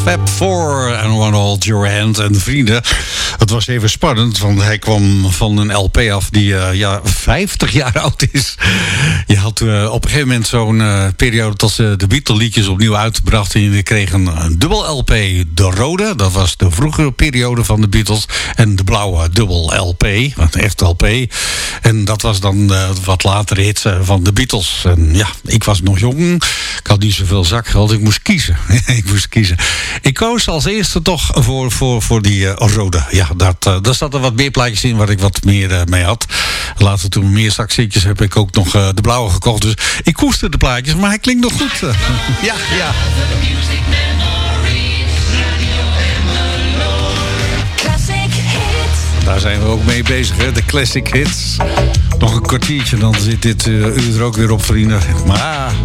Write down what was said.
Fab Four en One Hold Your Hand. En vrienden, het was even spannend, want hij kwam van een LP af die 50 jaar oud is. Je had op een gegeven moment zo'n periode tot ze de Beatle-liedjes opnieuw uitbrachten. En je kreeg een dubbel LP, de rode, dat was de vroege periode van de Beatles. En de blauwe dubbel LP, een echt LP. En dat was dan wat latere hits van de Beatles. En ja, ik was nog jong, ik had niet zoveel zakgeld, ik moest kiezen. Ik koos als eerste toch voor die rode. Ja, daar zaten wat meer plaatjes in waar ik wat meer mee had. Later toen meer zakzitjes heb ik ook nog de blauwe gekocht. Dus ik koester de plaatjes, maar hij klinkt nog goed. Ja. Daar zijn we ook mee bezig, hè? De classic hits. Nog een kwartiertje, dan zit dit uur er ook weer op, vrienden. Maar